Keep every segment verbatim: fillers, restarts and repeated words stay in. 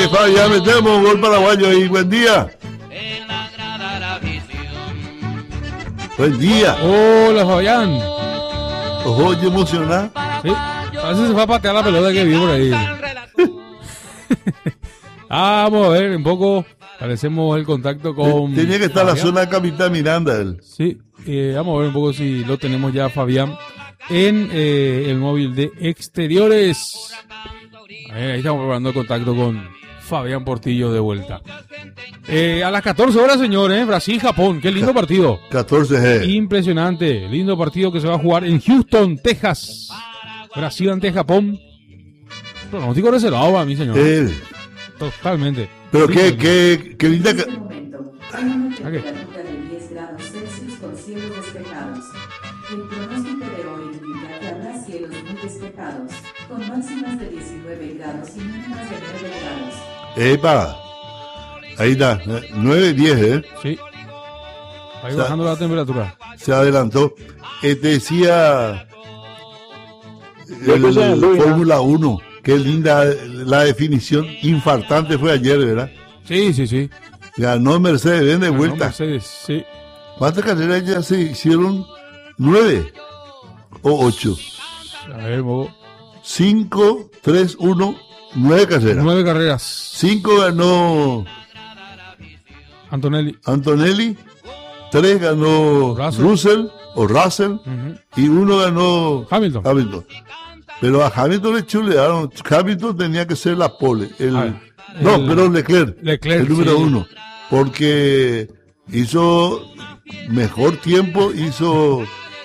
Eh, Fabián, metemos un gol paraguayo ahí. Buen día. Buen día. Hola, Fabián. Oye, emocionado. Sí, a veces se va a patear la pelota que vi por ahí. Vamos a ver, un poco. Parecemos el contacto con. Tenía que estar Fabián. la zona de Capitán Miranda. Él. Sí, eh, vamos a ver un poco si lo tenemos ya, Fabián, en eh, el móvil de exteriores. A ver, ahí estamos preparando el contacto con Fabián Portillo de vuelta. Eh, a las catorce horas, señores, Brasil-Japón. Qué lindo partido. catorce G. Impresionante. Lindo partido que se va a jugar en Houston, Texas. Brasil ante Japón. Pronóstico reservado a mí, señor. Eh, Totalmente. pero Sí, qué, señor. qué, qué linda. En ca- este momento, hay una Ok. temperatura de diez grados Celsius con cielos despejados. El pronóstico de hoy indica que habrá cielos muy despejados, con máximas de diecinueve grados y mínimas de nueve grados. Epa. Ahí está. nueve diez, ¿eh? Sí. Ahí O sea, bajando la temperatura. Se adelantó. Eh, te decía. El, escuché, Luis, Fórmula uno. Qué linda la definición. Infartante fue ayer, ¿verdad? Sí, sí, sí. Ganó Mercedes-Benz de Ganó vuelta. Mercedes, sí. ¿Cuántas carreras ya se hicieron? ¿Nueve o ocho? A ver, Bobo. Cinco, tres, uno, nueve carreras. Nueve carreras. Cinco ganó Antonelli. Antonelli, tres ganó Russell. Russell o Russell Ujú. y uno ganó Hamilton. Hamilton. Pero a Hamilton le chulearon. Hamilton tenía que ser la pole. El, A ver, no, el- pero Leclerc, Leclerc, el número sí. uno. Porque hizo mejor tiempo, hizo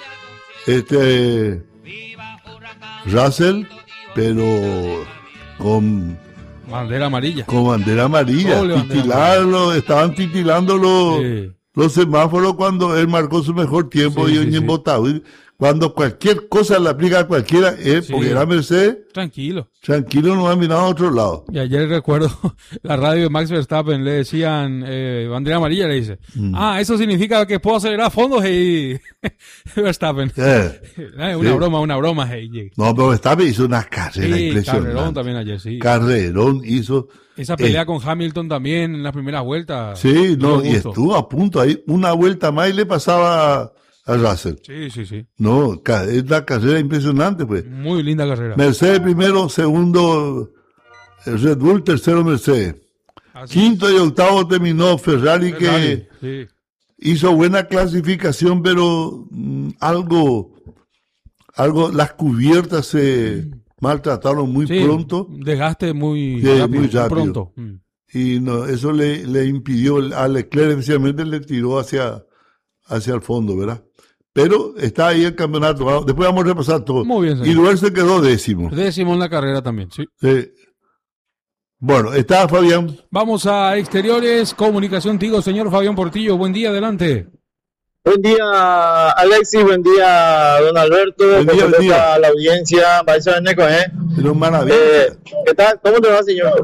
este Russell, pero con, Bandera amarilla. con bandera amarilla. Doble bandera Titilarlo, estaban titilando los, Sí. los semáforos cuando él marcó su mejor tiempo Sí, y sí, en sí. Botado. Cuando cualquier cosa le aplica a cualquiera, eh, Sí. porque era Mercedes, Tranquilo. tranquilo, no ha mirado a otro lado. Y ayer recuerdo la radio de Max Verstappen, le decían, eh, bandera amarilla, le dice. Mm. Ah, eso significa que puedo acelerar a fondo, hey. Verstappen. Eh, Eh, una Sí. broma, una broma, hey. No, pero Verstappen hizo una carrera Sí, impresionante. Carrerón también ayer, sí. Carrerón hizo. Esa pelea eh, con Hamilton también en la primera vuelta. Sí, no, dio y gusto. estuvo a punto ahí. Una vuelta más y le pasaba a, a Russell. Sí, sí, sí. No, ca- es una carrera impresionante, pues. Muy linda carrera. Mercedes primero, segundo eh, Red Bull, tercero Mercedes. Así. Quinto y octavo terminó Ferrari, Ferrari, que sí. hizo buena clasificación, pero mm, algo, algo, las cubiertas se maltrataron muy Sí, pronto. Desgaste muy, Sí, rápido, muy muy rápido. pronto. Mm. Y no, eso le, le impidió, a Leclerc especialmente le tiró hacia, hacia el fondo, ¿verdad? Pero está ahí el campeonato. Vamos- Después vamos a repasar todo. Muy bien, señor. Y Duer se quedó décimo. Décimo en la carrera también, sí. Sí. Bueno, está Fabián. Vamos a exteriores, comunicación Tigo, señor Fabián Portillo. Buen día, adelante. Buen día, Alexis. Buen día, don Alberto. Buen día, Por buen día. supuesto, a la audiencia. Paisa de Neco, ¿eh? Pero maravilla. Eh, ¿Qué tal? ¿Cómo te va, señor?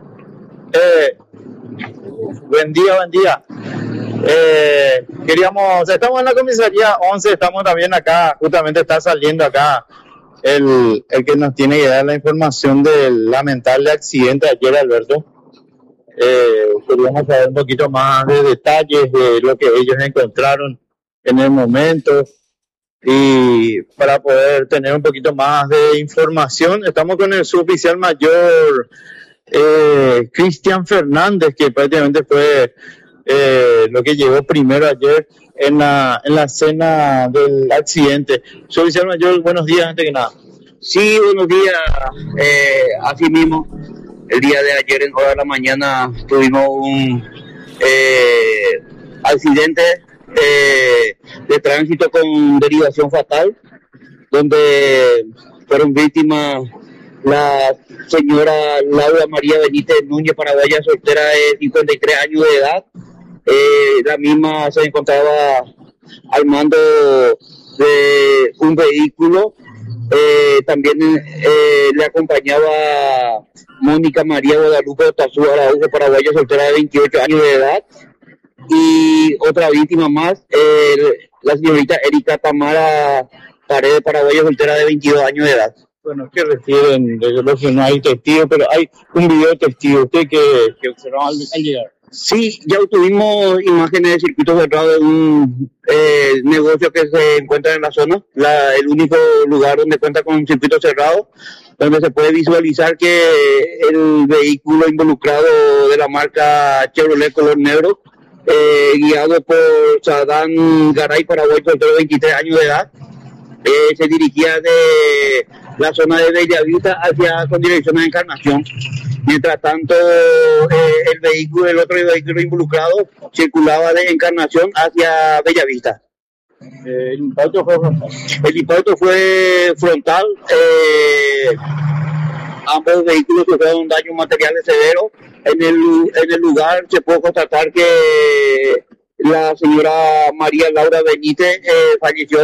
Eh, buen día, buen día. Eh, queríamos, estamos en la comisaría once, estamos también acá, justamente está saliendo acá el, el que nos tiene que dar la información del lamentable accidente de ayer, Alberto. Eh, queríamos saber un poquito más de detalles de lo que ellos encontraron en el momento y para poder tener un poquito más de información. Estamos con el suboficial mayor eh, Cristian Fernández, que prácticamente fue eh, lo que llegó primero ayer en la, en la escena del accidente. Suboficial mayor, buenos días, antes que nada. Sí, buenos días. Eh, así mismo, el día de ayer en hora de la mañana tuvimos un eh, accidente eh, de tránsito con derivación fatal, donde fueron víctimas la señora Laura María Benítez Núñez, paraguaya, soltera de cincuenta y tres años de edad. Eh, la misma se encontraba al mando de un vehículo. Eh, también eh, le acompañaba Mónica María Guadalupe Otazú Araujo, paraguaya, soltera de veintiocho años de edad, y otra víctima más, eh, la señorita Erika Tamara Paredes, paraguaya, soltera de veintidós años de edad. Bueno, ¿qué refieren? De lo que no hay testigo, pero hay un video de testigo. ¿Usted que, que observó al, al llegar? Sí, ya obtuvimos imágenes de circuito cerrado de un eh, negocio que se encuentra en la zona, la, el único lugar donde cuenta con un circuito cerrado, donde se puede visualizar que el vehículo involucrado de la marca Chevrolet color negro, eh, guiado por Sadán Garay, Paraguay, soltero de veintitrés años de edad, eh, se dirigía de la zona de Bellavista hacia con dirección a Encarnación. Mientras tanto, eh, el vehículo, el otro vehículo involucrado circulaba de Encarnación hacia Bellavista. Eh, el impacto fue frontal. El impacto fue frontal. Eh, ambos vehículos sufrieron daños materiales severos. En el, en el lugar se puede constatar que la señora María Laura Benítez eh, falleció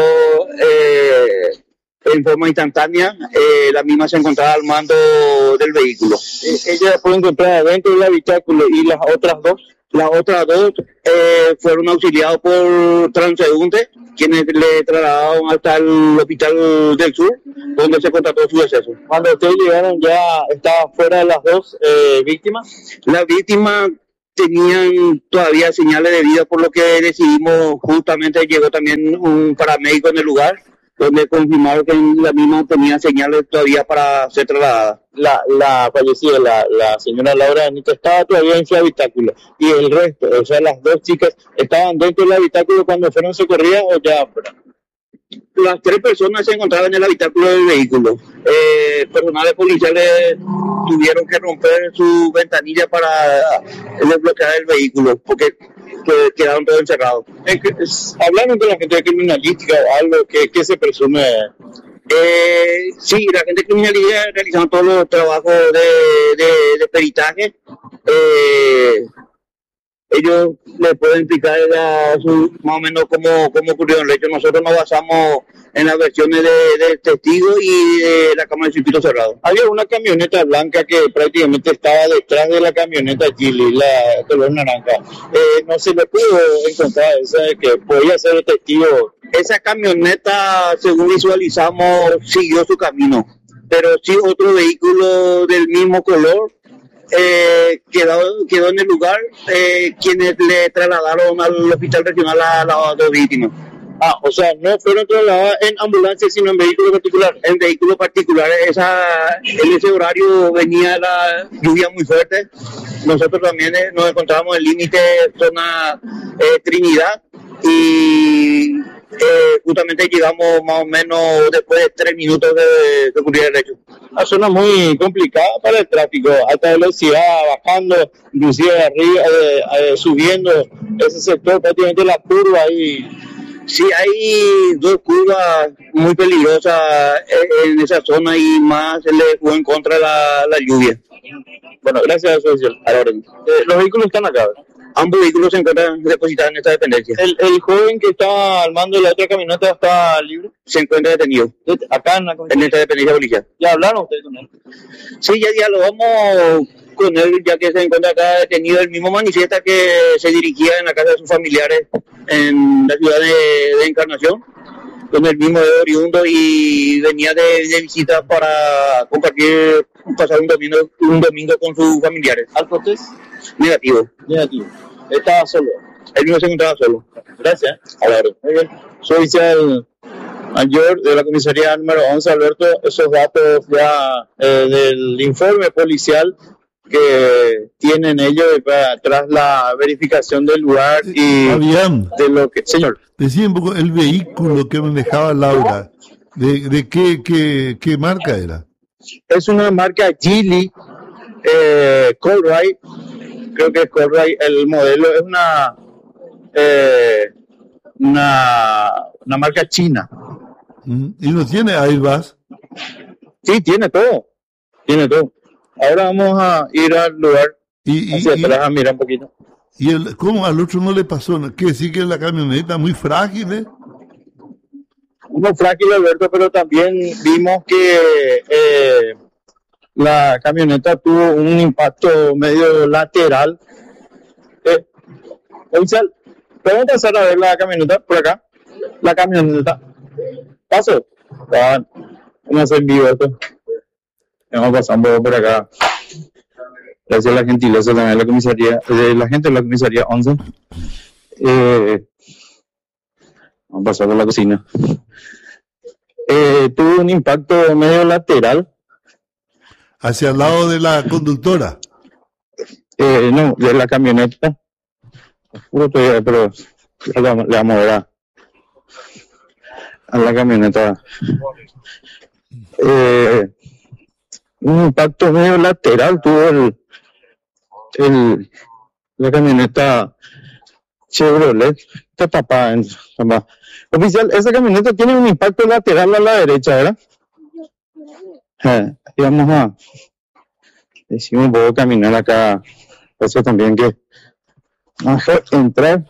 eh, en forma instantánea. Eh, la misma se encontraba al mando del vehículo. Eh, ella fue encontrada dentro del habitáculo y las otras dos. Las otras dos eh, fueron auxiliados por transeúntes, quienes le trasladaron hasta el Hospital del Sur, donde se constató su deceso. Cuando ustedes llegaron, ¿ya estaba fuera de las dos eh, víctimas? Las víctimas tenían todavía señales de vida, por lo que decidimos, justamente llegó también un paramédico en el lugar, donde confirmaron que la misma tenía señales todavía para ser trasladada. La, la fallecida, la, la señora Laura Benítez, estaba todavía en su habitáculo, y el resto, o sea, las dos chicas, ¿estaban dentro del habitáculo cuando fueron socorridas o ya afuera? Las tres personas se encontraban en el habitáculo del vehículo. Eh, personales policiales tuvieron que romper su ventanilla para desbloquear el vehículo, porque que quedaron todos encerrados. ¿Hablaron con la gente de criminalística o algo que, que se presume? Eh, sí, la gente de criminalidad realizaron todos los trabajos de, de, de peritaje. Eh, ellos les pueden explicar la, su, más o menos cómo, cómo ocurrió el hecho. Nosotros nos basamos en las versiones de, de testigos y de la cámara de circuito cerrado. Había una camioneta blanca que prácticamente estaba detrás de la camioneta Chile, la color naranja. Eh, no se le pudo encontrar esa que podía ser testigo. Esa camioneta, según visualizamos, siguió su camino, pero sí otro vehículo del mismo color eh, quedó, quedó en el lugar, eh, quienes le trasladaron al hospital regional a las dos víctimas. Ah, o sea, no fueron trasladadas en ambulancia, sino en vehículo particular. En vehículo particular, esa, en ese horario venía la lluvia muy fuerte. Nosotros también eh, nos encontramos en el límite zona eh, Trinidad y eh, justamente llegamos más o menos después de tres minutos de, de ocurrir el hecho. Una zona muy complicada para el tráfico, alta velocidad, bajando, inclusive arriba, eh, eh, subiendo ese sector, prácticamente la curva ahí. Sí, hay dos curvas muy peligrosas en esa zona y más se le jugó en contra la, la lluvia. Bueno, gracias a su decisión. A la orden. Eh, los vehículos están acá. Ambos vehículos se encuentran depositados en esta dependencia. ¿El, el joven que estaba al mando de la otra camioneta está libre? Se encuentra detenido. Acá en la en esta dependencia policial. ¿Ya hablaron ustedes con él? Sí, ya dialogamos con él, ya que se encuentra acá detenido. Él mismo manifiesta que se dirigía en la casa de sus familiares en la ciudad de, de Encarnación, donde él mismo es oriundo y venía de, de visita para compartir, pasar un domingo, un domingo con sus familiares. ¿Algo test? Negativo. Negativo. Estaba solo. Él mismo se encontraba solo. Gracias. A ver. Muy bien. Soy oficial mayor de la comisaría número once, Alberto. Esos datos ya eh, del informe policial que tienen ellos para, tras la verificación del lugar y Fabián, de lo que... Señor. decía un poco el vehículo que manejaba Laura, ¿de, de qué, qué, qué marca era? Es una marca Geely, eh, Colruyt, creo que es Colruyt el modelo, es una, eh, una, una marca china. ¿Y no tiene airbags? Sí, tiene todo, tiene todo. Ahora vamos a ir al lugar, y, hacia y, atrás, a mirar un poquito. ¿Y el, cómo al otro no le pasó? ¿Qué sí que la camioneta muy frágil? ¿eh? Muy frágil, Alberto, pero también vimos que eh, la camioneta tuvo un impacto medio lateral. Eh, oficial, ¿podemos pasar a ver la camioneta por acá? La camioneta. Paso. Ah, vamos a hacer vivo esto. Vamos a pasar un poco por acá. Gracias a la gentileza también de la comisaría, de la gente de la comisaría once. Eh, vamos a pasar por la cocina. Eh, tuvo un impacto medio lateral. Hacia el lado de la conductora. Eh, no, de la camioneta. Puro todavía, pero le vamos le vamos a ver a, a la camioneta. Eh, un impacto medio lateral tuvo el, el la camioneta Chevrolet. Está tapada en tapada. Oficial, esa camioneta tiene un impacto lateral a la derecha, ¿verdad? Eh, y vamos a decimos un poco caminar acá. Eso también que vamos a entrar.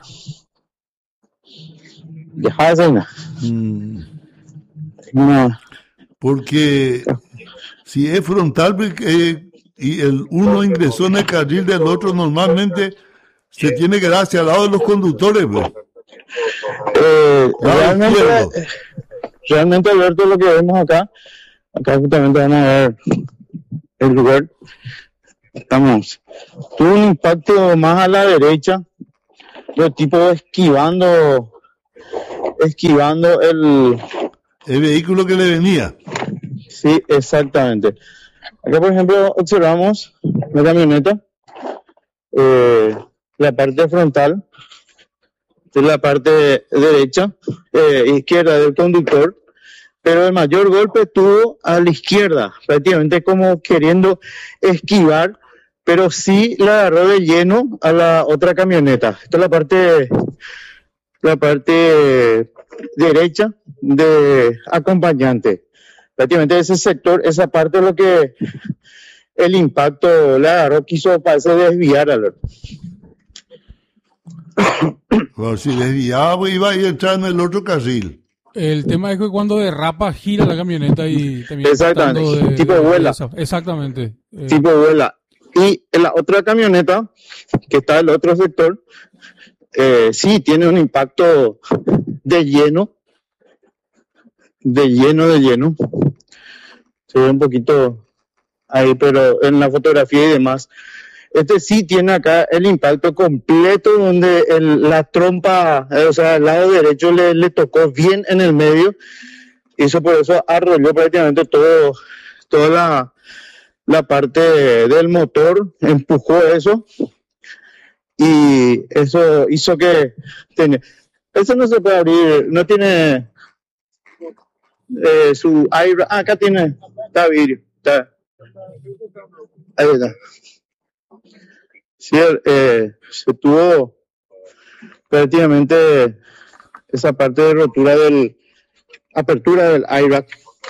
Deja de hacer Mm, una. porque si es frontal eh, y el uno ingresó en el carril del otro, normalmente se tiene que dar hacia el lado de los conductores, bro. Eh, Lado realmente, izquierdo. realmente, Alberto, lo que vemos acá, acá justamente van a ver el lugar. Estamos, tuvo un impacto más a la derecha, los tipos esquivando, esquivando el, El vehículo que le venía. sí, exactamente. Acá, por ejemplo, observamos la camioneta, eh, la parte frontal, de la parte derecha, eh, izquierda del conductor, pero el mayor golpe tuvo a la izquierda, prácticamente como queriendo esquivar, pero sí la agarró de lleno a la otra camioneta. Esta es la parte, la parte derecha de acompañante. Prácticamente ese sector, esa parte es lo que el impacto le agarró, quiso parece desviar al otro. Bueno, si desviaba, iba a entrar en el otro carril. El tema es que cuando derrapa gira la camioneta y termina Exactamente, tratando de- tipo de- de vuela. esa- Exactamente. Eh, Tipo vuela. Y en la otra camioneta, que está en el otro sector, eh, sí tiene un impacto de lleno, de lleno, de lleno. Se ve un poquito ahí, pero en la fotografía y demás. Este sí tiene acá el impacto completo donde el, la trompa, eh, o sea, el lado derecho le, le tocó bien en el medio. Y eso por eso arrolló prácticamente todo, toda la, la parte del motor, empujó eso. Y eso hizo que... Tenía, eso no se puede abrir, no tiene eh, su aire. Ah, acá tiene, está vidrio, está. Ahí está. Sí, eh, se tuvo prácticamente esa parte de rotura del apertura del airbag.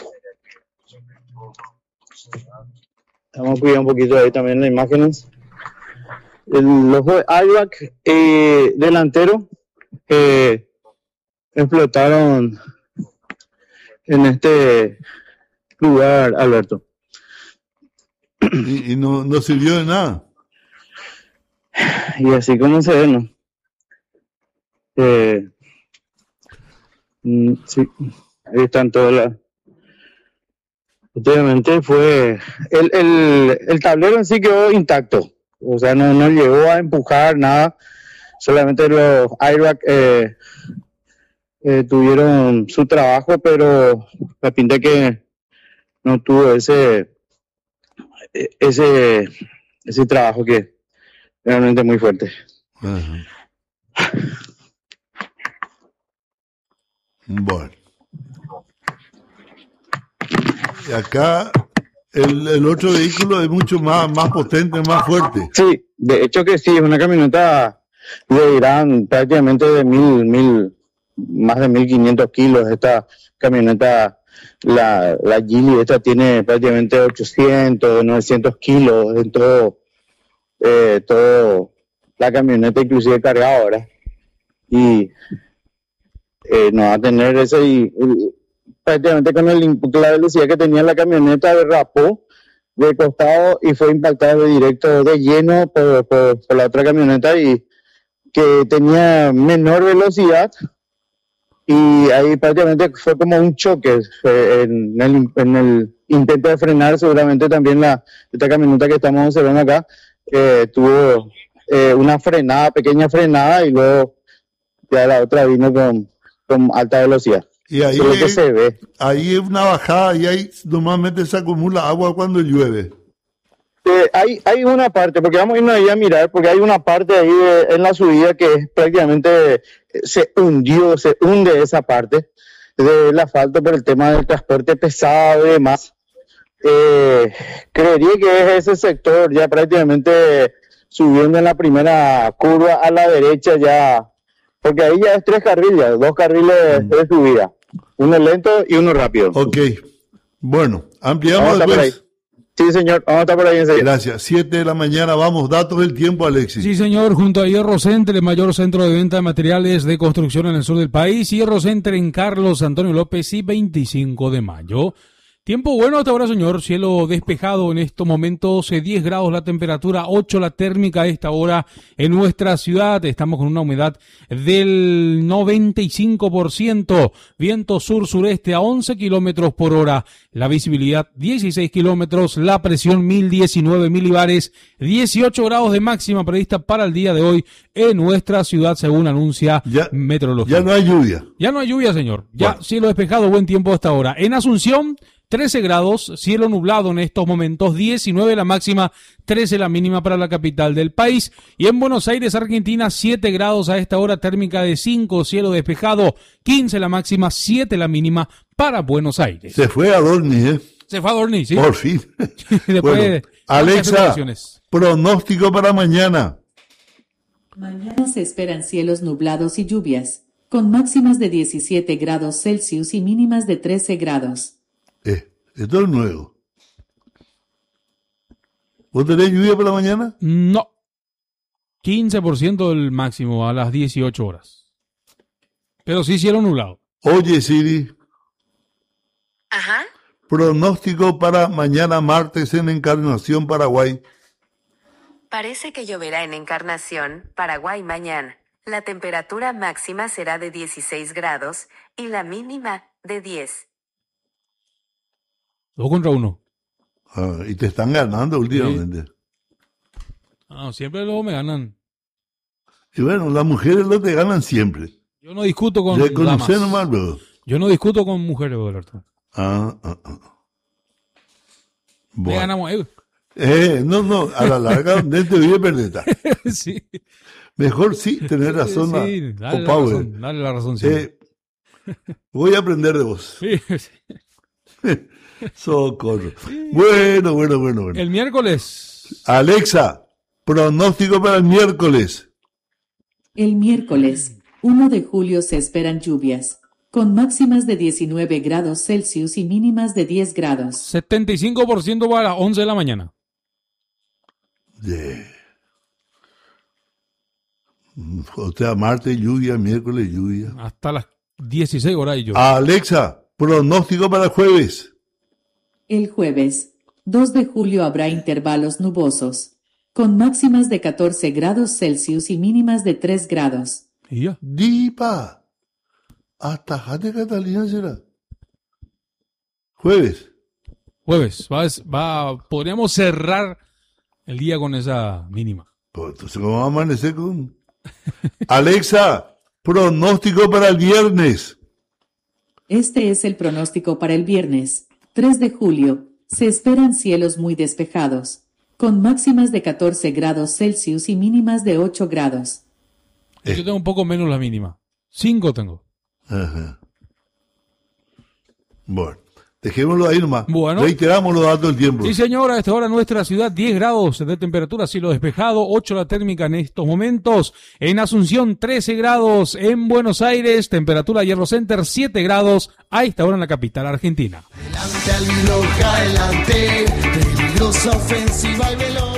Vamos a cuidar un poquito ahí también las imágenes. El ojo de airbag eh, delantero eh, explotaron en este lugar, Alberto. Y, y no, no sirvió de nada. Y así como se ve, ¿no? Eh, mm, sí, ahí están todas las... Obviamente fue... El, el, el tablero en sí quedó intacto. O sea, no, no llegó a empujar nada. Solamente los airbags eh, eh, tuvieron su trabajo, pero la pinta que no tuvo ese... ese ese trabajo que realmente muy fuerte. Ajá. Bueno. Y acá el, el otro vehículo es mucho más, más potente, más fuerte. Sí, de hecho que sí, es una camioneta de Irán prácticamente de mil, mil, más de mil quinientos kilos. Esta camioneta, la, la Geely, esta tiene prácticamente ochocientos, novecientos kilos en todo, eh, todo la camioneta, inclusive cargada ahora. Y eh, no va a tener ese, y, y prácticamente con el, la velocidad que tenía la camioneta, derrapó de costado y fue impactado de directo, de lleno por, por, por la otra camioneta, y que tenía menor velocidad y ahí prácticamente fue como un choque fue en, el, en el intento de frenar. Seguramente también la, esta camioneta que estamos observando acá eh, tuvo eh, una frenada, pequeña frenada, y luego ya la otra vino con, con alta velocidad. Y ahí, Eso es lo que se ve. Ahí es una bajada y ahí normalmente se acumula agua cuando llueve. Eh, hay, hay una parte, porque vamos a irnos ahí a mirar, porque hay una parte ahí de, en la subida que es prácticamente eh, se hundió, se hunde esa parte del asfalto por el tema del transporte pesado y demás. Eh, creería que es ese sector ya prácticamente subiendo en la primera curva a la derecha ya, porque ahí ya es tres carriles, dos carriles mm. de subida, uno lento y uno rápido. Ok, bueno, ampliamos después. Sí, señor, vamos a estar por ahí enseguida. Gracias, siete de la mañana, vamos, datos del tiempo, Alexis. Sí, señor, junto a Hierro Center, el mayor centro de venta de materiales de construcción en el sur del país, Hierro Center en Carlos Antonio López y veinticinco de mayo. Tiempo bueno hasta ahora, señor, cielo despejado en estos momentos, diez grados la temperatura, ocho la térmica a esta hora en nuestra ciudad. Estamos con una humedad del noventa y cinco por ciento, viento sur-sureste a once kilómetros por hora, la visibilidad dieciséis kilómetros, la presión mil diecinueve milibares, dieciocho grados de máxima prevista para el día de hoy en nuestra ciudad, según anuncia ya, Meteorología. Ya no hay lluvia. Ya no hay lluvia, señor. Ya bueno. Cielo despejado, buen tiempo hasta ahora. En Asunción, trece grados, cielo nublado en estos momentos, diecinueve la máxima, trece la mínima para la capital del país. Y en Buenos Aires, Argentina, siete grados a esta hora, térmica de cinco, cielo despejado, quince la máxima, siete la mínima para Buenos Aires. Se fue a Dorni, ¿eh? Se fue a Dorni, sí. Por fin. Después bueno, de Alexa, pronóstico para mañana. Mañana se esperan cielos nublados y lluvias, con máximas de diecisiete grados Celsius y mínimas de trece grados. Eh, esto es nuevo. ¿Vos tenés lluvia por la mañana? No. quince por ciento del máximo a las dieciocho horas. Pero sí cielo nublado. Oye, Siri. Ajá. Pronóstico para mañana martes en Encarnación, Paraguay. Parece que lloverá en Encarnación, Paraguay mañana. La temperatura máxima será de dieciséis grados y la mínima de diez. Dos contra uno. Ah, y te están ganando últimamente. Sí. Ah, siempre luego me ganan. Y bueno, las mujeres lo te ganan siempre. Yo no discuto con de conocer damas. Nomás, bro. Yo no discuto con mujeres, Roberto. Ah, ah, ah. Bueno. Le ganamos. Eh. Eh, no, no, a la larga, dentro de perdeta. Sí. Mejor sí, tener razón. Sí, sí, dale, la razón, dale la razón. Sí. Eh, voy a aprender de vos. Sí, sí. Socorro. Bueno, bueno, bueno, bueno. El miércoles. Alexa, pronóstico para el miércoles. El miércoles, uno de julio, se esperan lluvias, con máximas de diecinueve grados Celsius y mínimas de diez grados. setenta y cinco por ciento para las once de la mañana. Yeah. O sea, martes lluvia, miércoles lluvia. Hasta las dieciséis horas y lluvia. Alexa, pronóstico para el jueves. El jueves, dos de julio, habrá intervalos nubosos, con máximas de catorce grados Celsius y mínimas de tres grados. ¿Y ya? Dipa, hasta Jate Catalina será. Jueves. Jueves, va, va, podríamos cerrar el día con esa mínima. Pues entonces, ¿cómo vamos a amanecer con...? Alexa, pronóstico para el viernes. Este es el pronóstico para el viernes, tres de julio. Se esperan cielos muy despejados, con máximas de catorce grados Celsius y mínimas de ocho grados. Eh. Yo tengo un poco menos la mínima. cinco tengo. Ajá. Bueno, dejémoslo ahí nomás. Bueno. Reiteramos los datos del tiempo. Sí, señora, a esta hora nuestra ciudad, diez grados de temperatura, cielo despejado, ocho la térmica en estos momentos. En Asunción, trece grados. En Buenos Aires, temperatura Hierro Center, siete grados. A esta hora en la capital argentina. Adelante, Albiloja, adelante. Peligrosa, ofensiva y veloz.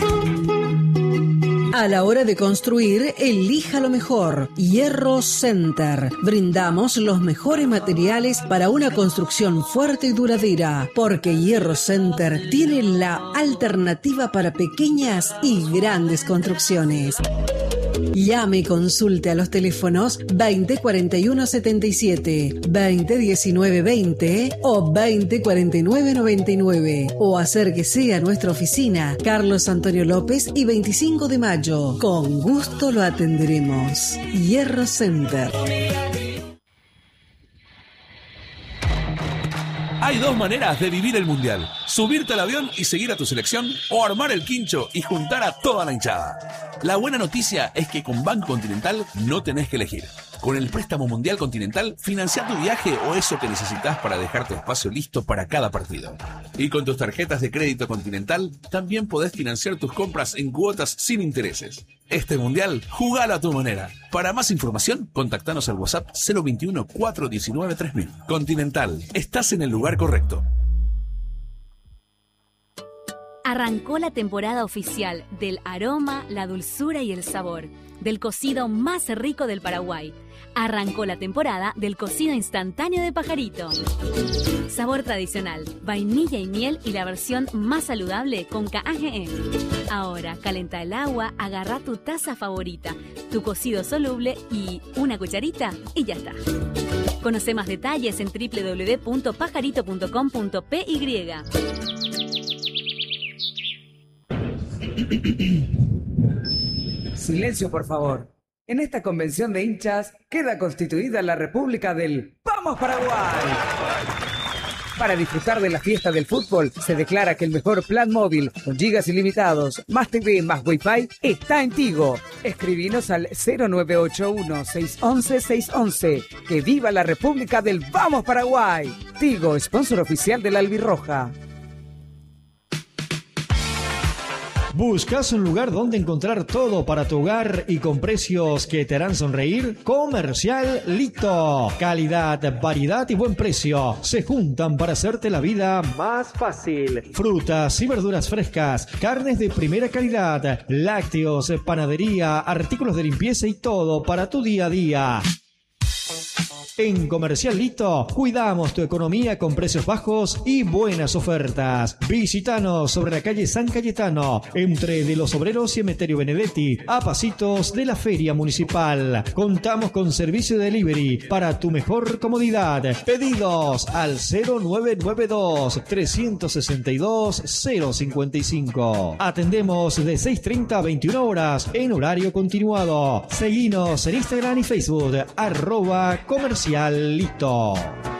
A la hora de construir, elija lo mejor. Hierro Center. Brindamos los mejores materiales para una construcción fuerte y duradera, porque Hierro Center tiene la alternativa para pequeñas y grandes construcciones. Llame y consulte a los teléfonos veinte cuarenta y uno setenta y siete, veinte diecinueve veinte o veinte cuarenta y nueve noventa y nueve o acérquese a nuestra oficina Carlos Antonio López y veinticinco de mayo. Con gusto lo atenderemos. Hierro Center. Hay dos maneras de vivir el Mundial: subirte al avión y seguir a tu selección, o armar el quincho y juntar a toda la hinchada. La buena noticia es que con Banco Continental no tenés que elegir. Con el préstamo Mundial Continental, financia tu viaje o eso que necesitas para dejar tu espacio listo para cada partido. Y con tus tarjetas de crédito Continental, también podés financiar tus compras en cuotas sin intereses. Este Mundial, jugalo a tu manera. Para más información, contactanos al WhatsApp cero veintiuno, cuatrocientos diecinueve, tres mil. Continental, estás en el lugar correcto. Arrancó la temporada oficial del aroma, la dulzura y el sabor del cocido más rico del Paraguay. Arrancó la temporada del cocido instantáneo de Pajarito. Sabor tradicional, vainilla y miel y la versión más saludable con K G M. Ahora, calenta el agua, agarra tu taza favorita, tu cocido soluble y una cucharita y ya está. Conoce más detalles en doble u doble u doble u punto pajarito punto com punto p y. Silencio, por favor. En esta convención de hinchas queda constituida la República del ¡Vamos Paraguay! Para disfrutar de la fiesta del fútbol, se declara que el mejor plan móvil con gigas ilimitados, más T V, más Wi-Fi, está en Tigo. Escribinos al cero nueve ocho uno, seis uno uno, seis uno uno. ¡Que viva la República del ¡Vamos Paraguay! Tigo, sponsor oficial de la Albirroja. ¿Buscas un lugar donde encontrar todo para tu hogar y con precios que te harán sonreír? Comercial Lito. Calidad, variedad y buen precio se juntan para hacerte la vida más fácil. Frutas y verduras frescas, carnes de primera calidad, lácteos, panadería, artículos de limpieza y todo para tu día a día. En Comercial Lito cuidamos tu economía con precios bajos y buenas ofertas. Visítanos sobre la calle San Cayetano, entre de los Obreros y Emeterio Benedetti, a pasitos de la Feria Municipal. Contamos con servicio de delivery para tu mejor comodidad. Pedidos al cero nueve nueve dos, tres seis dos, cero cinco cinco. Atendemos de seis treinta a veintiuna horas en horario continuado. Seguinos en Instagram y Facebook, arroba comercial. Lito.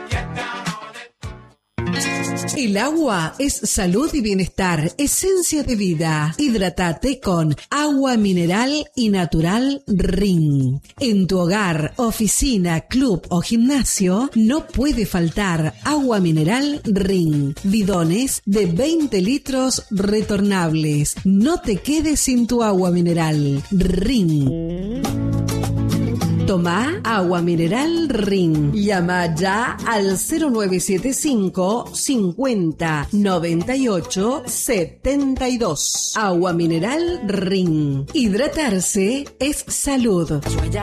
El agua es salud y bienestar, esencia de vida. Hidrátate con agua mineral y natural Rin. En tu hogar, oficina, club o gimnasio no puede faltar agua mineral Rin. Bidones de veinte litros retornables. No te quedes sin tu agua mineral Rin. Toma agua mineral Rin. Llama ya al cero nueve siete cinco, cincuenta, noventa y ocho, setenta y dos. Agua mineral Rin. Hidratarse es salud.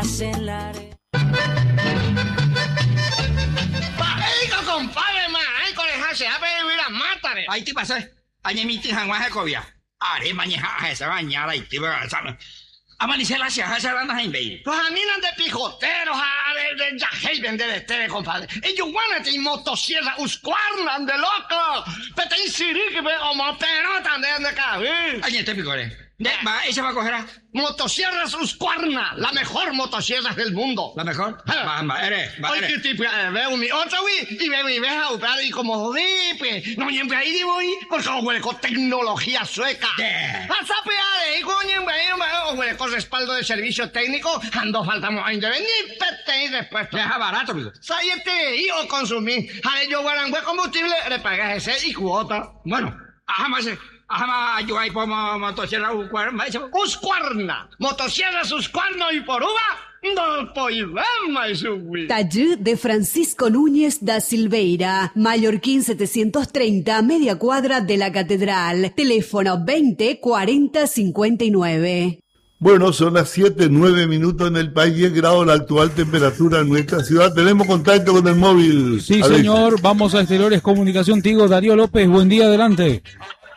Compadre, man, ay, coleja, se ha pedido ir a mátare. Ay, ¿qué pasa? Ay, mi tía, Juan Jacobia. Are, mañana, esa bañada y te va a saber. Amanecer la ciudad, se van a invadir. Los aninan de pijoteros, de, de yajey, vender este, compadre. Ellos van a tener motosierra, uscuarnan de loco. Pete insirique, o moterota de cabir. Ay, este picore. Va, ella va a coger a motosierras Husqvarna, la mejor motosierra del mundo. ¿La mejor? Va, va, eres, va, eres. Oye, tipo, veo mi otra, güey, y veo mi vieja, y como, pues, no me siempre ahí, voy, porque huele con tecnología sueca. Hasta peade, y coño, huele con respaldo de servicio técnico, ando faltamos a intervenir, pete y después. Deja barato, amigo. Sáyete, y o consumir. A ver, yo guarangüe combustible, le pagas ese y cuota. Bueno, ajá, más. Ajá, yo ahí por motosierra Husqvarna. Husqvarna, motosierras Husqvarna y por uva. No podemos subir. Taller de Francisco Núñez da Silveira, Mallorquín setecientos treinta, media cuadra de la Catedral. Teléfono veinte cuarenta cincuenta y nueve. Bueno, son las siete, nueve minutos en el país, diez grados la actual temperatura en nuestra ciudad. Tenemos contacto con el móvil. Sí, Alex. Señor, vamos a Exteriores Comunicación Tigo. Darío López, buen día, adelante.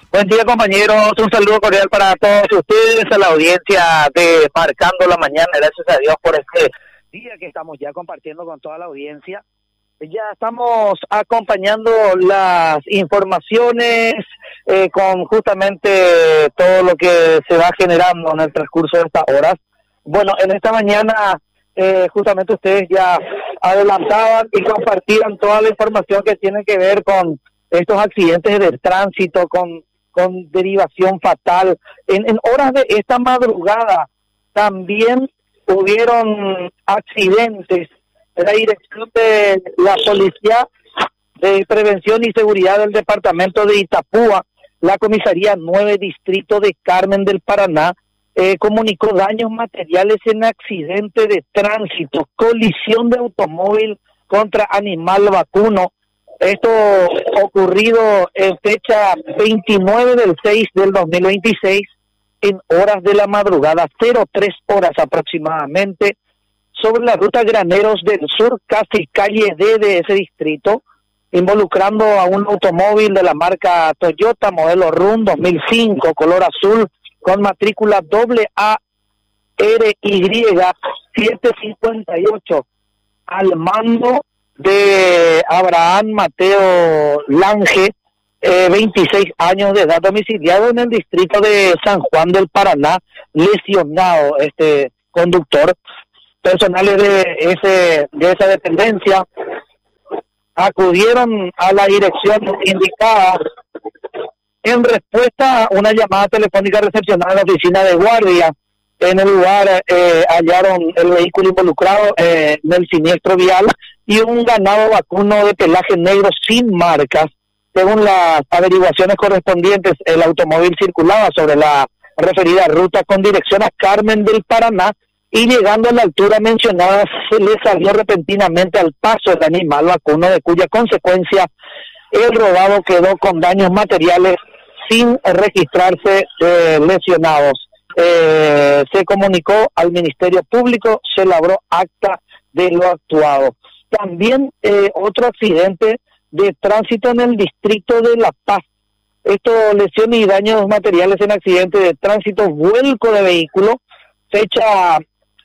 Buen día, compañeros. Un saludo cordial para todos ustedes, a la audiencia de Marcando la Mañana. Gracias a Dios por este día que estamos ya compartiendo con toda la audiencia. Ya estamos acompañando las informaciones eh, con justamente todo lo que se va generando en el transcurso de estas horas. Bueno, en esta mañana eh, justamente ustedes ya adelantaban y compartían toda la información que tiene que ver con estos accidentes de tránsito, con con derivación fatal. En, en horas de esta madrugada también hubieron accidentes. La dirección de la Policía de Prevención y Seguridad del Departamento de Itapúa, la Comisaría nueve Distrito de Carmen del Paraná, eh, comunicó daños materiales en accidente de tránsito, colisión de automóvil contra animal vacuno. Esto ocurrido en fecha veintinueve del seis del dos mil veintiséis, en horas de la madrugada, cero tres horas aproximadamente, sobre la ruta Graneros del Sur, casi calle D de ese distrito, involucrando a un automóvil de la marca Toyota, modelo R U M dos mil cinco, color azul, con matrícula doble A R Y siete cincuenta y ocho, al mando de Abraham Mateo Lange, eh, veintiséis años de edad, domiciliado en el distrito de San Juan del Paraná, lesionado este conductor. Personales de ese de esa dependencia acudieron a la dirección indicada en respuesta a una llamada telefónica recepcionada en la oficina de guardia. En el lugar eh, hallaron el vehículo involucrado eh, en el siniestro vial y un ganado vacuno de pelaje negro sin marcas. Según las averiguaciones correspondientes, el automóvil circulaba sobre la referida ruta con dirección a Carmen del Paraná y llegando a la altura mencionada se le salió repentinamente al paso el animal vacuno, de cuya consecuencia el rodado quedó con daños materiales sin registrarse eh, lesionados. Eh, se comunicó al Ministerio Público, se elaboró acta de lo actuado. También eh, otro accidente de tránsito en el distrito de La Paz. Esto, lesiones y daños materiales en accidente de tránsito, vuelco de vehículo, fecha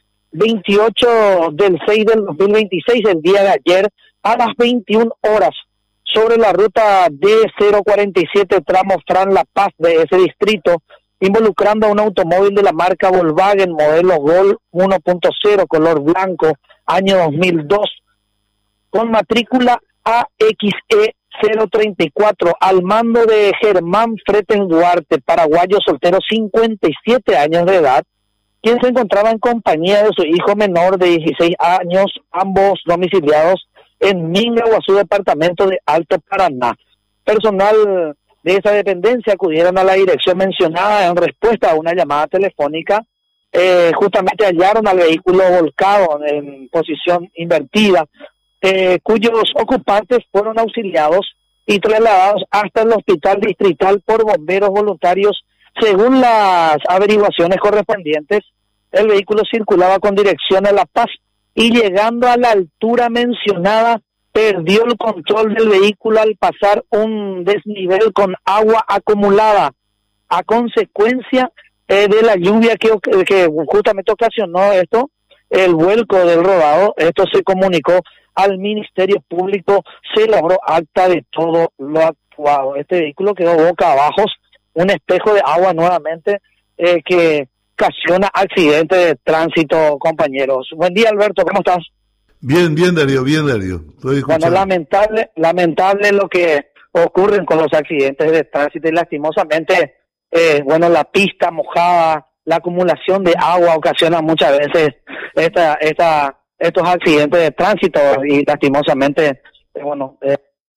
veintiocho del seis del dos mil veintiséis, el día de ayer, a las veintiuna horas, sobre la ruta D cero cuarenta y siete, tramo Fran La Paz de ese distrito, involucrando a un automóvil de la marca Volkswagen, modelo Gol uno punto cero, color blanco, año dos mil dos, con matrícula A X E cero treinta y cuatro, al mando de Germán Freten Duarte, paraguayo soltero, cincuenta y siete años de edad, quien se encontraba en compañía de su hijo menor de dieciséis años, ambos domiciliados en Minga, su departamento de Alto Paraná. Personal de esa dependencia acudieron a la dirección mencionada en respuesta a una llamada telefónica. Eh, justamente hallaron al vehículo volcado en posición invertida, eh, cuyos ocupantes fueron auxiliados y trasladados hasta el hospital distrital por bomberos voluntarios. Según las averiguaciones correspondientes, el vehículo circulaba con dirección a La Paz y llegando a la altura mencionada perdió el control del vehículo al pasar un desnivel con agua acumulada a consecuencia eh, de la lluvia que, que justamente ocasionó esto, el vuelco del rodado. Esto se comunicó al Ministerio Público, se elaboró acta de todo lo actuado. Este vehículo quedó boca abajo, un espejo de agua nuevamente eh, que ocasiona accidente de tránsito, compañeros. Buen día, Alberto, ¿cómo estás? Bien, bien, Darío, bien, Darío. Estoy bueno, lamentable, lamentable lo que ocurre con los accidentes de tránsito y lastimosamente, eh, bueno, la pista mojada, la acumulación de agua ocasiona muchas veces esta, esta, estos accidentes de tránsito y lastimosamente, eh, bueno... Eh,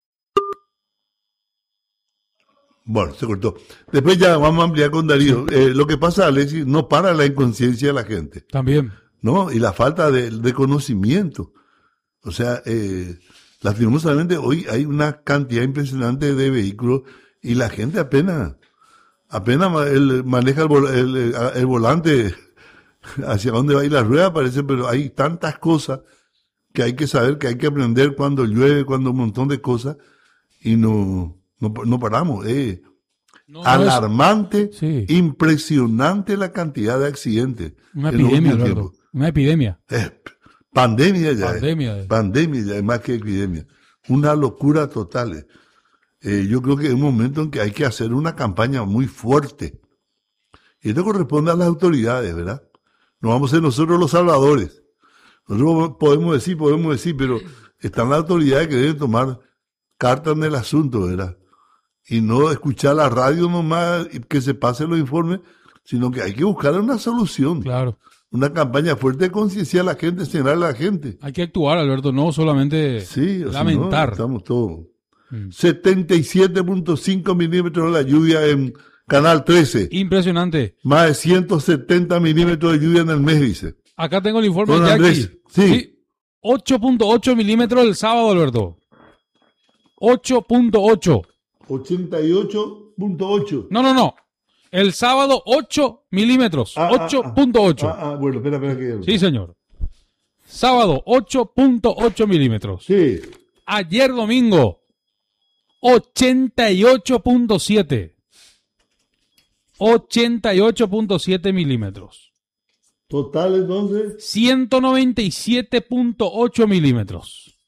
Bueno, se cortó. Después ya vamos a ampliar con Darío. Eh, lo que pasa, Alexis, no para la inconsciencia de la gente. También. ¿No? Y la falta de, de conocimiento. O sea, eh, lastimosamente hoy hay una cantidad impresionante de vehículos y la gente apenas, apenas el, maneja el, vol, el, el volante hacia dónde va a ir la rueda, parece, pero hay tantas cosas que hay que saber, que hay que aprender cuando llueve, cuando un montón de cosas y no... No, no paramos, eh. No, no alarmante, es... sí. impresionante la cantidad de accidentes. Una epidemia, Alberto. Una epidemia. Eh, pandemia ya pandemia, es. Pandemia ya es más que epidemia. Una locura total. Eh, yo creo que es un momento en que hay que hacer una campaña muy fuerte. Y esto corresponde a las autoridades, ¿verdad? No vamos a ser nosotros los salvadores. Nosotros podemos decir, podemos decir, pero están las autoridades que deben tomar cartas en el asunto, ¿verdad? Y no escuchar la radio nomás y que se pasen los informes, sino que hay que buscar una solución. Claro. Una campaña fuerte de conciencia a la gente, señalar a la gente. Hay que actuar, Alberto, no solamente sí, lamentar. No, estamos todos. Mm. setenta y siete punto cinco milímetros de la lluvia en Canal trece. Impresionante. Más de ciento setenta milímetros de lluvia en el mes, dice. Acá tengo el informe Don de Andrés, Jackie. sí. sí. ocho punto ocho milímetros el sábado, Alberto. ocho punto ocho. ochenta y ocho punto ocho. No, no, no. El sábado ocho milímetros. Ah, ocho punto ocho. Ah, ah, ah, bueno, espera, espera. Que... Sí, señor. Sábado ocho punto ocho milímetros. Sí. Ayer domingo ochenta y ocho punto siete. ochenta y ocho punto siete milímetros. Total, entonces. ciento noventa y siete punto ocho milímetros.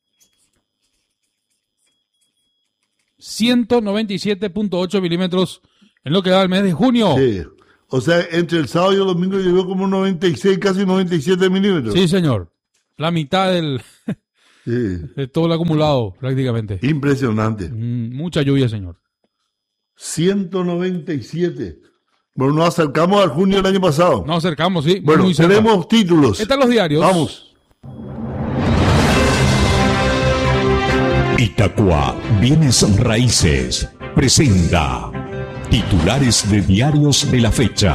ciento noventa y siete punto ocho milímetros en lo que va el mes de junio. Sí. O sea, entre el sábado y el domingo llegó como noventa y seis, casi noventa y siete milímetros. Sí, señor. La mitad del sí. de todo el acumulado, prácticamente. Impresionante. Mm, mucha lluvia, señor. ciento noventa y siete. Bueno, nos acercamos al junio del año pasado. Nos acercamos, sí. Bueno, muy tenemos títulos. Están los diarios. Vamos. Itacua Bienes Raíces presenta titulares de diarios de la fecha.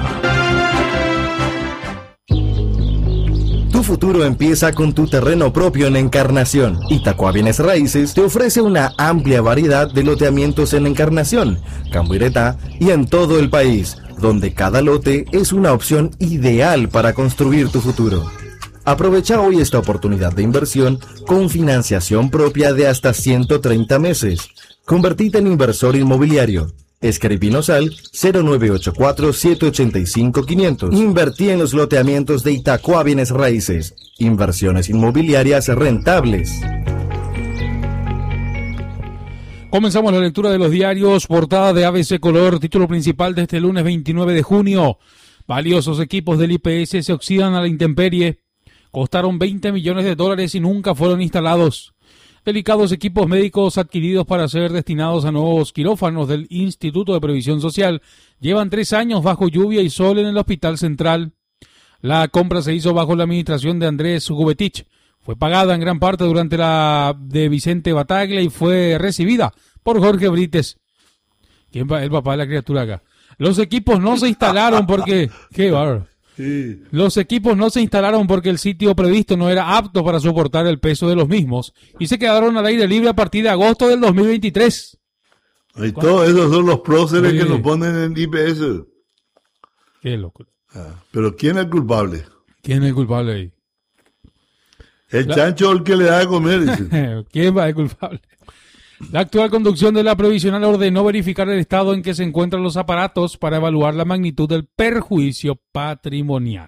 Tu futuro empieza con tu terreno propio en Encarnación. Itacua Bienes Raíces te ofrece una amplia variedad de loteamientos en Encarnación, Cambuireta y en todo el país, donde cada lote es una opción ideal para construir tu futuro. Aprovecha hoy esta oportunidad de inversión con financiación propia de hasta ciento treinta meses. Convertite en inversor inmobiliario. Escribinos al cero nueve ocho cuatro, siete ocho cinco, quinientos. Invertí en los loteamientos de Itacua Bienes Raíces. Inversiones inmobiliarias rentables. Comenzamos la lectura de los diarios. Portada de A B C Color, título principal de este lunes veintinueve de junio. Valiosos equipos del I P S se oxidan a la intemperie. Costaron veinte millones de dólares y nunca fueron instalados. Delicados equipos médicos adquiridos para ser destinados a nuevos quirófanos del Instituto de Previsión Social llevan tres años bajo lluvia y sol en el Hospital Central. La compra se hizo bajo la administración de Andrés Gubetich. Fue pagada en gran parte durante la de Vicente Bataglia y fue recibida por Jorge Brites. ¿Quién va? El papá de la criatura acá. Los equipos no se instalaron porque... ¡Qué bárbaro! Sí. Los equipos no se instalaron porque el sitio previsto no era apto para soportar el peso de los mismos y se quedaron al aire libre a partir de agosto del dos mil veintitrés. Y todos esos son los próceres sí. que nos ponen en I P S. Qué loco. Ah, pero ¿quién es el culpable? ¿Quién es el culpable ahí? El La... chancho el que le da de comer. Dice. ¿Quién va de culpable? La actual conducción de la previsional ordenó verificar el estado en que se encuentran los aparatos para evaluar la magnitud del perjuicio patrimonial.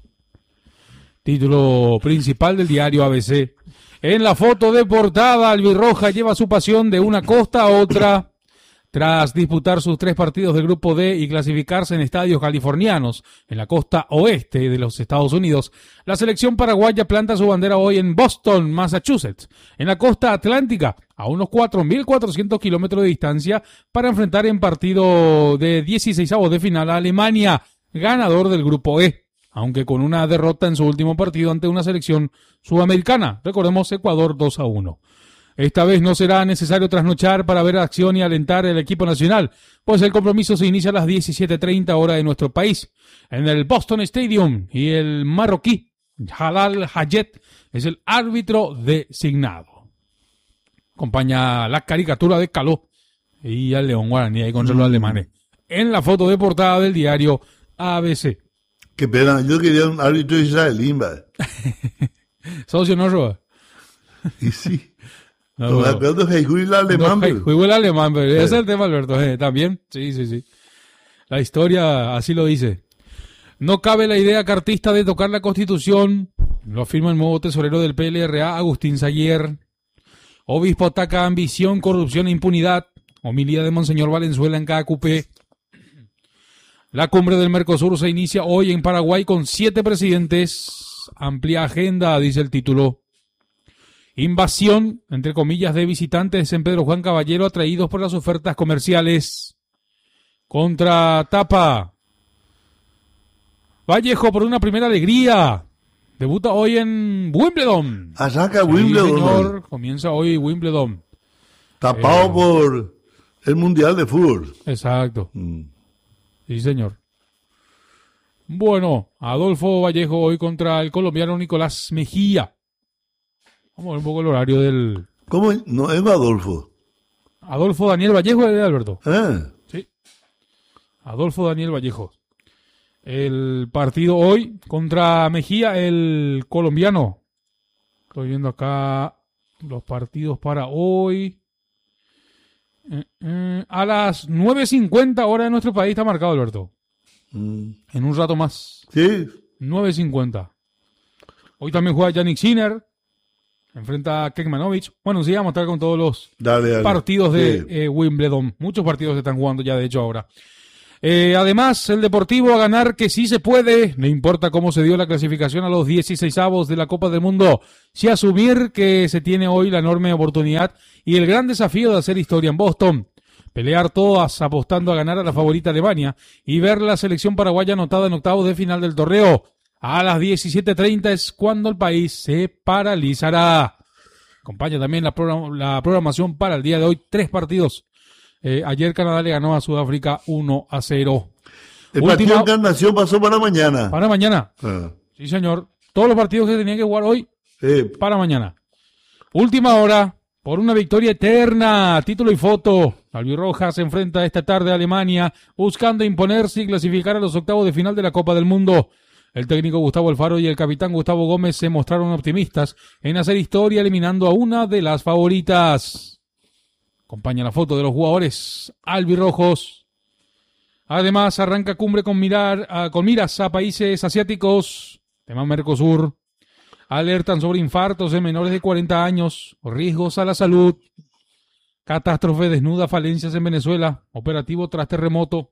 Título principal del diario A B C. En la foto de portada, Albirroja lleva su pasión de una costa a otra. Tras disputar sus tres partidos del Grupo D y clasificarse en estadios californianos en la costa oeste de los Estados Unidos, la selección paraguaya planta su bandera hoy en Boston, Massachusetts, en la costa atlántica, a unos cuatro mil cuatrocientos kilómetros de distancia, para enfrentar en partido de dieciseisavos de final a Alemania, ganador del Grupo E, aunque con una derrota en su último partido ante una selección sudamericana. Recordemos, Ecuador dos a uno. Esta vez no será necesario trasnochar para ver acción y alentar el equipo nacional, pues el compromiso se inicia a las diecisiete treinta hora de nuestro país, en el Boston Stadium, y el marroquí Jalal Hayet es el árbitro designado. Acompaña la caricatura de Caló y al León Guaraní ahí contra los alemanes. En la foto de portada del diario A B C. Qué pena, yo quería un árbitro israelí, ¿vale? Socio, ¿no, Roba? Y sí. No, No, me pero- acuerdo de Heihui el alemán. No, pero- Juego el alemán, pero ese es Sí. el tema, Alberto. eh, También, sí, sí, sí. La historia así lo dice. No cabe la idea cartista de tocar la Constitución, lo afirma el nuevo tesorero del P L R A, Agustín Sayer. Obispo ataca ambición, corrupción e impunidad. Homilía de Monseñor Valenzuela en K Q P. La cumbre del Mercosur se inicia hoy en Paraguay con siete presidentes. Amplia agenda, dice el título. Invasión, entre comillas, de visitantes en Pedro Juan Caballero atraídos por las ofertas comerciales. Contra Tapa. Vallejo por una primera alegría. Debuta hoy en Wimbledon. Arranca Sí, Wimbledon. señor. Comienza hoy Wimbledon. Tapado Eh, por el Mundial de Fútbol. Exacto. Mm. Sí, señor. Bueno, Adolfo Vallejo hoy contra el colombiano Nicolás Mejía. Vamos a ver un poco el horario del... ¿Cómo? No, es Adolfo. Adolfo Daniel Vallejo, ¿eh, Alberto? Ah, Sí. Adolfo Daniel Vallejo. El partido hoy contra Mejía, el colombiano. Estoy viendo acá los partidos para hoy. Eh, eh, a las nueve cincuenta hora de nuestro país está marcado, Alberto. mm. En un rato más. Sí. nueve cincuenta. Hoy también juega Yannick Sinner. Enfrenta a Kekmanovic. Bueno, sí, vamos a estar con todos los Dale, dale. partidos de Sí. eh, Wimbledon. Muchos partidos se están jugando ya, de hecho, ahora. Eh, además, el Deportivo a ganar que sí se puede. No importa cómo se dio la clasificación a los dieciseisavos de la Copa del Mundo. Sí asumir que se tiene hoy la enorme oportunidad y el gran desafío de hacer historia en Boston. Pelear todas apostando a ganar a la favorita Alemania y ver la selección paraguaya anotada en octavos de final del torneo. A las diecisiete treinta es cuando el país se paralizará. Acompaña también la, program- la programación para el día de hoy. Tres partidos. Eh, ayer Canadá le ganó a Sudáfrica uno a cero. El Última- partido de Encarnación pasó para mañana. Para mañana. Ah, Sí, señor. Todos los partidos que tenían que jugar hoy sí. para mañana. Última hora. Por una victoria eterna. Título y foto. Albirroja se enfrenta esta tarde a Alemania buscando imponerse y clasificar a los octavos de final de la Copa del Mundo. El técnico Gustavo Alfaro y el capitán Gustavo Gómez se mostraron optimistas en hacer historia eliminando a una de las favoritas. Acompaña la foto de los jugadores albirrojos. Además, arranca cumbre con, mirar, a- con miras a países asiáticos. Tema Mercosur. Alertan sobre infartos en menores de cuarenta años. Riesgos a la salud. Catástrofe desnuda falencias en Venezuela. Operativo tras terremoto.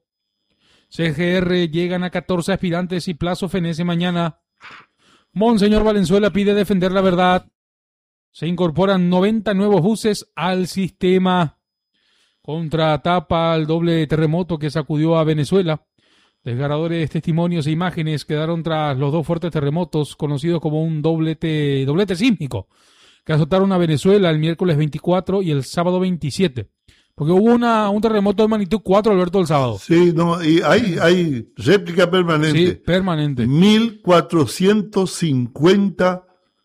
C G R llegan a catorce aspirantes y plazo fenece mañana. Monseñor Valenzuela pide defender la verdad. Se incorporan noventa nuevos buses al sistema. Contra Tapa el doble terremoto que sacudió a Venezuela. Desgarradores testimonios e imágenes quedaron tras los dos fuertes terremotos conocidos como un doblete, doblete sísmico que azotaron a Venezuela el miércoles veinticuatro y el sábado veintisiete. Porque hubo una, un terremoto de magnitud cuatro, Alberto, el sábado. Sí, no, y hay, hay réplica permanente. Sí, permanente. mil cuatrocientos cincuenta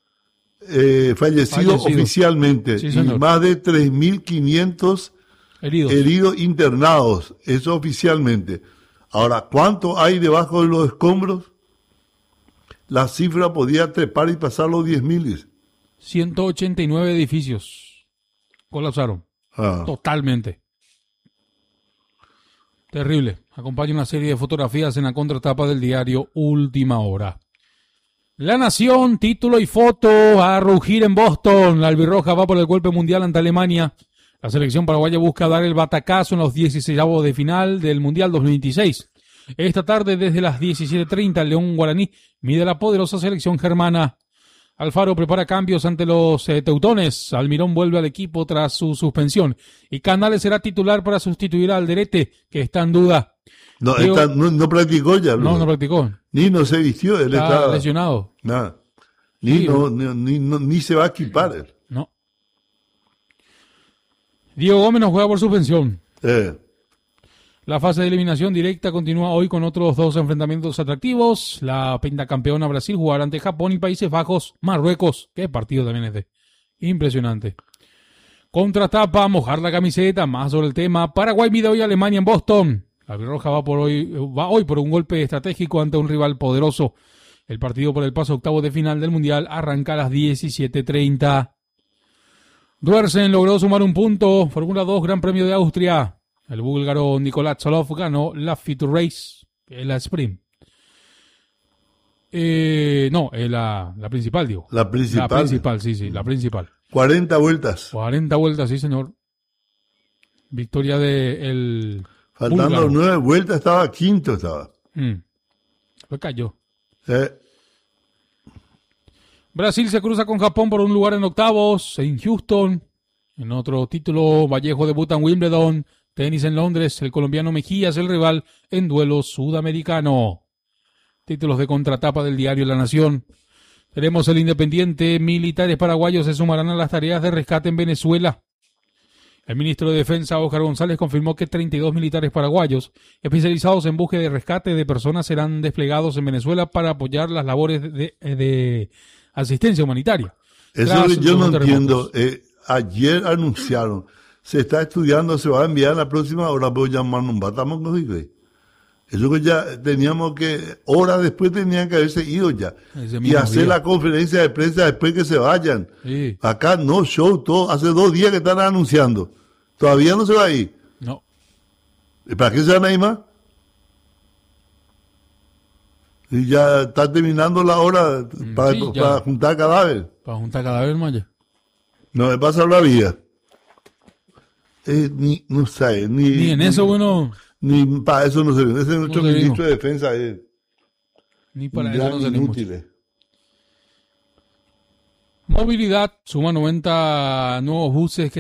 eh, fallecidos, Fallecidos. oficialmente Sí, y señor. más de tres mil quinientos Heridos. heridos internados, eso oficialmente. Ahora, ¿cuánto hay debajo de los escombros? La cifra podía trepar y pasar los diez mil. ciento ochenta y nueve edificios colapsaron. Ah. Totalmente. Terrible. Acompaña una serie de fotografías en la contratapa del diario Última Hora. La Nación, título y foto a rugir en Boston. La albirroja va por el golpe mundial ante Alemania. La selección paraguaya busca dar el batacazo en los dieciseisavos de final del Mundial dos mil veintiséis. Esta tarde, desde las diecisiete treinta, el León Guaraní mide la poderosa selección germana. Alfaro prepara cambios ante los eh, teutones. Almirón vuelve al equipo tras su suspensión. Y Canales será titular para sustituir a Alderete, que está en duda. No, Diego- está- no, no practicó ya. No, no practicó. Ni no se vistió, él Está está lesionado. Nada. Ni, Sí. no, ni, ni- no- ni se va a equipar él. No. Diego Gómez no juega por suspensión. Eh, La fase de eliminación directa continúa hoy con otros dos enfrentamientos atractivos. La pentacampeona Brasil jugará ante Japón y Países Bajos, Marruecos. Qué partido también este. Impresionante. Contratapa, mojar la camiseta, más sobre el tema. Paraguay mide hoy a Alemania en Boston. La Albirroja va, por hoy, va hoy por un golpe estratégico ante un rival poderoso. El partido por el paso octavo de final del Mundial arranca a las diecisiete treinta. Duersen logró sumar un punto. Fórmula dos, Gran Premio de Austria. El búlgaro Nicolás Cholov ganó la Feature Race, que es la sprint. Eh, no, es la, la principal, digo. La principal. La principal, sí, sí, la principal. cuarenta vueltas. cuarenta vueltas, sí, señor. Victoria de el Faltando búlgaro. nueve vueltas estaba quinto, estaba. Mm. Lo cayó. Eh, Brasil se cruza con Japón por un lugar en octavos, en Houston. En otro título, Vallejo debuta en Wimbledon. Tenis en Londres, el colombiano Mejía es el rival en duelo sudamericano. Títulos de contratapa del diario La Nación. Tenemos el Independiente. Militares paraguayos se sumarán a las tareas de rescate en Venezuela. El ministro de Defensa, Óscar González, confirmó que treinta y dos militares paraguayos especializados en búsqueda y rescate de personas serán desplegados en Venezuela para apoyar las labores de, de, de asistencia humanitaria. Eso que yo no entiendo. Eh, ayer anunciaron, se está estudiando, se va a enviar la próxima hora, pero llamarnos, batamos con Iglesia. Eso que ya teníamos que, horas después tenían que haberse ido ya. Y hacer día. la conferencia de prensa después que se vayan. Sí. Acá no show, todo, hace dos días que están anunciando. Todavía no se va a ir. No. ¿Y para qué se van a ir más? Y ya está terminando la hora para, sí, para juntar cadáver. Para juntar cadáver, Maya. No me pasa la vida. Eh, ni, no sé, ni, Ni en eso, bueno. Ni para eso no se ve. Ese es nuestro No se ministro dijo. de Defensa. Es Ni para un eso gran no salimos. inútil. eh. Movilidad suma noventa nuevos buses que